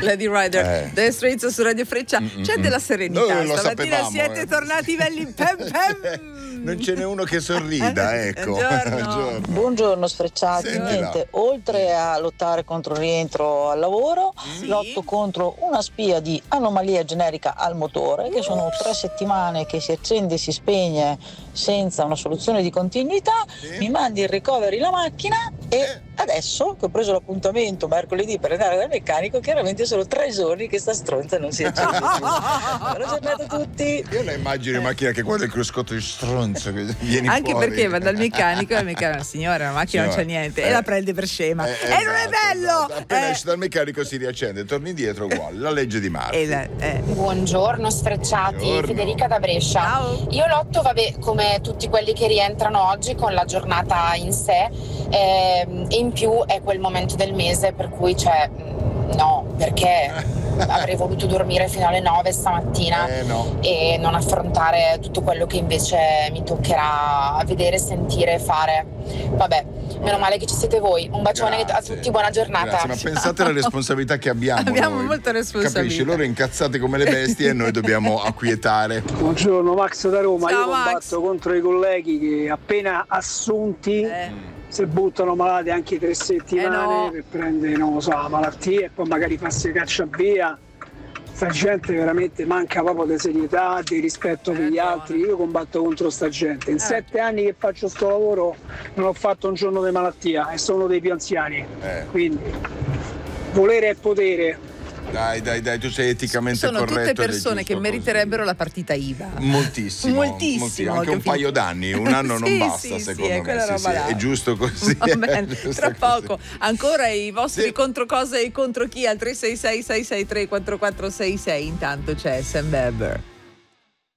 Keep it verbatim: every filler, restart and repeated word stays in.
Lady Rider, Eh. The Streets su Radio Freccia. Mm-mm. C'è della serenità. Noi lo Stamattina sapevamo, siete eh. tornati belli pem pem. Non ce n'è uno che sorrida, ecco. Buongiorno. Buongiorno. Buongiorno sfrecciati, Sentila. niente, oltre a lottare contro il rientro al lavoro, Sì. lotto contro una spia di anomalia generica al motore, che sono tre settimane che si accende e si spegne senza una soluzione di continuità, Sì. mi mandi il recovery la macchina e Eh. adesso che ho preso l'appuntamento mercoledì per andare dal meccanico, chiaramente sono tre giorni che sta stronza non si accende più. Buona giornata a tutti! Io la immagino in macchina che guarda il cruscotto di stronzo che vieni Anche fuori. perché va dal meccanico e il meccanico, signora, la macchina non c'è Signora, niente, eh. e la prende per scema. Eh, e non è esatto, bello! esatto. Appena Eh. esci dal meccanico si riaccende, torni indietro uguale. La legge di Murphy. E la- eh. Buongiorno sfrecciati, Buongiorno. Federica da Brescia. Ciao. Io lotto, vabbè, come tutti quelli che rientrano oggi con la giornata in sé, ehm, e in più è quel momento del mese per cui cioè mh, no, perché avrei voluto dormire fino alle nove stamattina Eh no. e non affrontare tutto quello che invece mi toccherà vedere, sentire e fare. Vabbè, meno male che ci siete voi. Un bacione Grazie. a tutti, buona giornata. Grazie, ma pensate alla responsabilità che abbiamo. Abbiamo noi. molta responsabilità. Capisci? Loro incazzate come le bestie e noi dobbiamo acquietare. Buongiorno, Max da Roma. Ciao, Io combatto Max. contro i colleghi che appena assunti Eh. si buttano malati anche tre settimane Eh no. per prendere, non lo so, la malattia e poi magari farsi caccia via. Sta gente veramente manca proprio di serietà, di rispetto per Eh, gli buona. altri. Io combatto contro sta gente. In sette anni che faccio sto lavoro non ho fatto un giorno di malattia e sono dei più anziani. Eh. Quindi volere è potere. Dai, dai, dai, tu sei eticamente Sono corretto. tutte ed è persone che giusto meriterebbero la partita I V A. così. Moltissimo. Moltissimo, molti- Anche un capito? paio d'anni, un anno non Sì, basta, sì, secondo sì, è me. quella Sì, roba sì, là. è giusto così. Va bene, è giusto tra così. poco ancora i vostri Sì. contro cosa e contro chi al tre sei sei sei sei tre quattro quattro sei sei. Intanto c'è Sam Bebber.